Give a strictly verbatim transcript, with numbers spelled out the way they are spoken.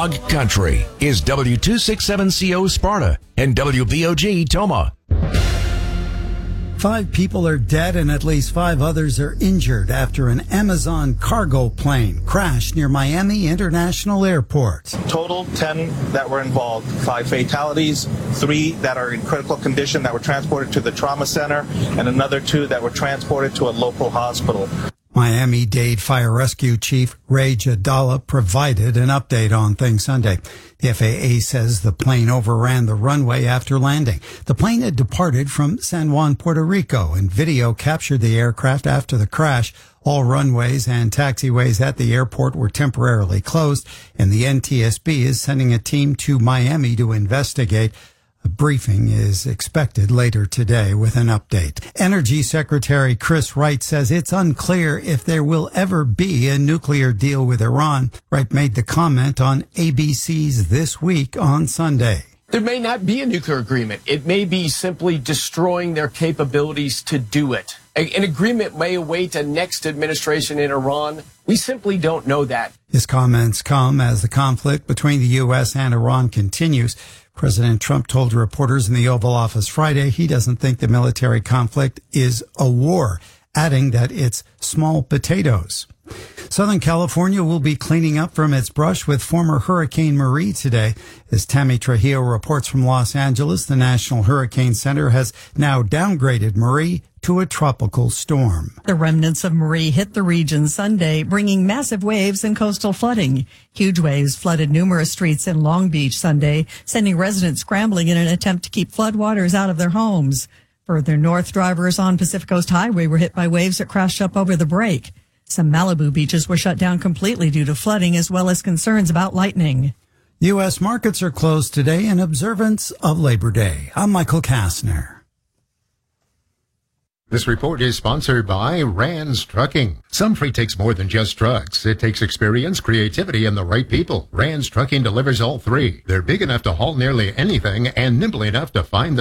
Dog Country is W two sixty-seven C O Sparta and W B O G Toma. Five people are dead and at least five others are injured after an Amazon cargo plane crashed near Miami International Airport. Total ten that were involved, five fatalities, three that are in critical condition that were transported to the trauma center, and another two that were transported to a local hospital. Miami-Dade Fire Rescue Chief Ray Jadala provided an update on things Sunday. The F A A says the plane overran the runway after landing. The plane had departed from San Juan, Puerto Rico, and video captured the aircraft after the crash. All runways and taxiways at the airport were temporarily closed, and the N T S B is sending a team to Miami to investigate. A briefing is expected later today with an update. Energy Secretary Chris Wright says it's unclear if there will ever be a nuclear deal with Iran. Wright made the comment on A B C's This Week on Sunday. There may not be a nuclear agreement. It may be simply destroying their capabilities to do it. An agreement may await a next administration in Iran. We simply don't know that. His comments come as the conflict between the U S and Iran continues. President Trump told reporters in the Oval Office Friday he doesn't think the military conflict is a war, adding that it's small potatoes. Southern California will be cleaning up from its brush with former Hurricane Marie today. As Tammy Trujillo reports from Los Angeles, the National Hurricane Center has now downgraded Marie to a tropical storm. The remnants of Marie hit the region Sunday, bringing massive waves and coastal flooding. Huge waves flooded numerous streets in Long Beach Sunday, sending residents scrambling in an attempt to keep floodwaters out of their homes. Further north, drivers on Pacific Coast Highway were hit by waves that crashed up over the break. Some Malibu beaches were shut down completely due to flooding, as well as concerns about lightning. U S markets are closed today in observance of Labor Day. I'm Michael Kastner. This report is sponsored by Rands Trucking. Some freight takes more than just trucks. It takes experience, creativity, and the right people. Rands Trucking delivers all three. They're big enough to haul nearly anything and nimble enough to find the